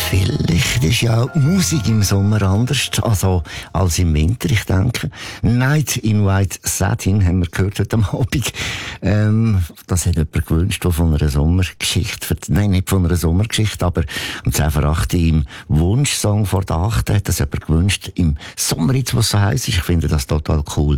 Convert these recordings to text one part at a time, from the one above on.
Vielleicht ist ja Musik im Sommer anders als im Winter, ich denke. Night in White Satin haben wir gehört heute Abend. Das hat jemand gewünscht, der von einer Sommergeschichte, nein, nicht von einer Sommergeschichte, aber um 10:08 im Wunschsong vor der 8 hat das jemand gewünscht, im Sommer jetzt, was so heiß ist. Ich finde das total cool.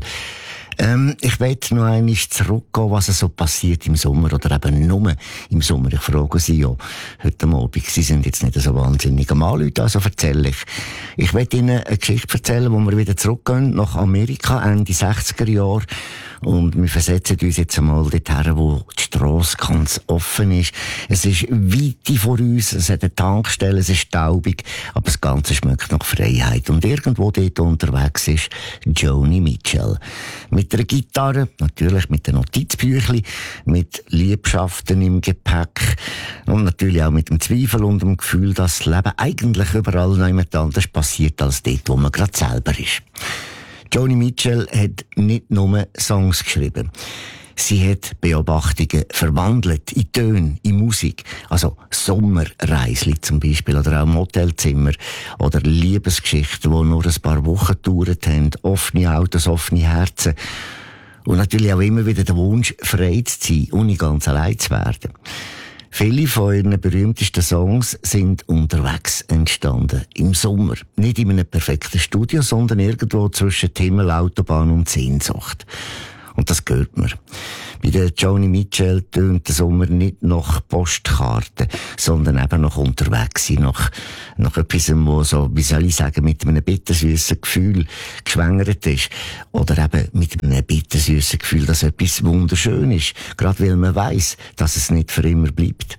Ich möchte noch einmal zurückgehen, was so passiert im Sommer oder eben nur im Sommer. Ich frage Sie ja heute Abend. Sie sind jetzt nicht so wahnsinnig am Anrufen, also erzähle ich. Ich möchte Ihnen eine Geschichte erzählen, wo wir wieder zurückgehen nach Amerika, Ende 60er Jahre. Und wir versetzen uns jetzt einmal dorthin, wo die Strasse ganz offen ist. Es ist Weite vor uns, es hat eine Tankstelle, es ist staubig, aber das Ganze schmeckt nach Freiheit. Und irgendwo dort unterwegs ist Joni Mitchell. Mit einer Gitarre, natürlich mit einem Notizbüchli, mit Liebschaften im Gepäck und natürlich auch mit dem Zweifel und dem Gefühl, dass das Leben eigentlich überall noch jemand anders passiert als dort, wo man gerade selber ist. Joni Mitchell hat nicht nur Songs geschrieben. Sie hat Beobachtungen verwandelt in Töne, in Musik. Also Sommerreisli zum Beispiel oder auch Motelzimmer oder Liebesgeschichten, die nur ein paar Wochen gedauert haben. Offene Autos, offene Herzen. Und natürlich auch immer wieder der Wunsch, frei zu sein, ohne ganz allein zu werden. Viele von ihren berühmtesten Songs sind unterwegs entstanden. Im Sommer. Nicht in einem perfekten Studio, sondern irgendwo zwischen Himmel, Autobahn und Sehnsucht. Und das hört man. Bei der Joni Mitchell tönt der Sommer nicht nach Postkarten, sondern eben nach unterwegs sein, nach etwas, wo so, wie soll ich sagen, mit einem bittersüßen Gefühl geschwängert ist. Oder eben mit einem bittersüßen Gefühl, dass etwas wunderschön ist. Gerade weil man weiss, dass es nicht für immer bleibt.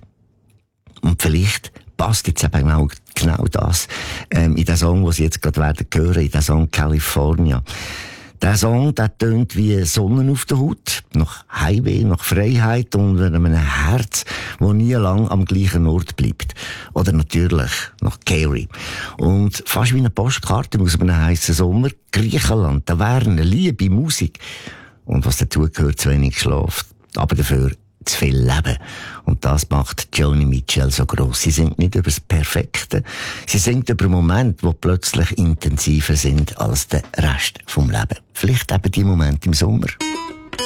Und vielleicht passt jetzt eben auch genau das, in den Song, den Sie jetzt gerade werden hören, in den Song California. Der Song, der tönt wie Sonne auf der Haut, nach Highway, nach Freiheit und einem Herz, das nie lang am gleichen Ort bleibt. Oder natürlich nach Carey. Und fast wie eine Postkarte aus einem heissen Sommer, Griechenland, Taverne, Liebe, Musik. Und was dazu gehört, zu wenig Schlaf. Aber dafür zu viel Leben. Und das macht Joni Mitchell so gross. Sie singt nicht über das Perfekte. Sie singt über Momente, die plötzlich intensiver sind als der Rest vom Leben. Vielleicht eben die Momente im Sommer.